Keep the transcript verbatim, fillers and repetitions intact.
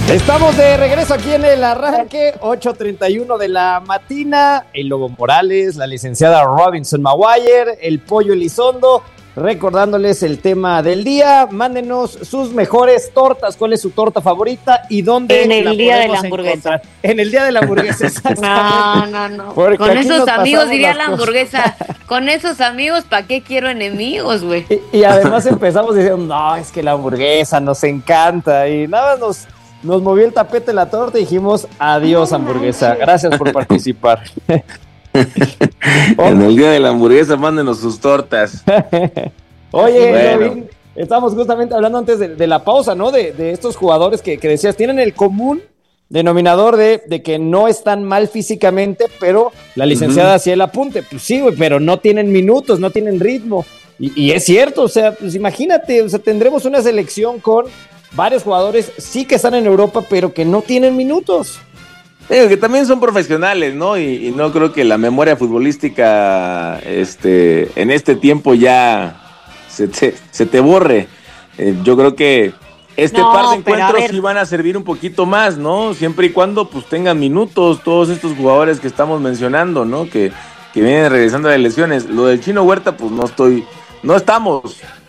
Estamos de regreso aquí en el arranque, ocho treinta y uno de la matina. El Lobo Morales, la licenciada Robinson Maguire, el Pollo Elizondo, recordándoles el tema del día. Mándenos sus mejores tortas. ¿Cuál es su torta favorita y dónde en el la día de la podemos hamburguesa? encontrar? En el día de la hamburguesa, No, no, no. Porque con aquí esos nos amigos pasamos diría las la cosas. hamburguesa. Con esos amigos, ¿para qué quiero enemigos, güey? Y, y además empezamos diciendo, no, es que la hamburguesa nos encanta. Y nada, nos, nos movió el tapete la torta y dijimos, adiós hamburguesa. Gracias por participar. En el día de la hamburguesa, mándenos sus tortas. Oye, Bueno. Robin, estamos justamente hablando antes de, de la pausa, ¿no? De, de estos jugadores que, que decías, tienen el común denominador de, de que no están mal físicamente, pero la licenciada Ujú. hacía el apunte. Pues sí, güey, pero no tienen minutos, no tienen ritmo. Y, y es cierto, o sea, pues imagínate, o sea, tendremos una selección con varios jugadores, sí que están en Europa, pero que no tienen minutos. Digo que también son profesionales, ¿no? Y, y no creo que la memoria futbolística este, en este tiempo ya se te, se te borre. Eh, yo creo que este No, par de pero a encuentros ver. sí van a servir un poquito más, ¿no? Siempre y cuando pues tengan minutos todos estos jugadores que estamos mencionando, ¿no? Que, que vienen regresando de lesiones. Lo del Chino Huerta, pues no estoy, no estamos